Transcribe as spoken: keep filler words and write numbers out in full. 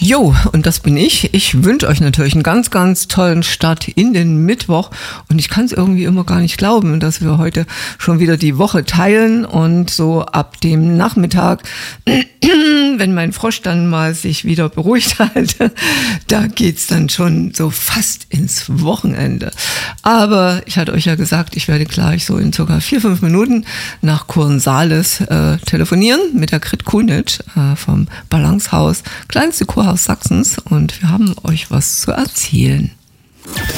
Jo, und das bin ich. Ich wünsche euch natürlich einen ganz, ganz tollen Start in den Mittwoch. Und ich kann es irgendwie immer gar nicht glauben, dass wir heute schon wieder die Woche teilen. Und so ab dem Nachmittag, wenn mein Frosch dann mal sich wieder beruhigt hat, da geht's dann schon so fast ins Wochenende. Aber ich hatte euch ja gesagt, ich werde gleich so in circa vier, fünf Minuten nach Kurnsales äh, telefonieren mit der Grit Kunitsch äh, vom Balancehaus, kleinste Kurhaus Sachsens, und wir haben euch was zu erzählen.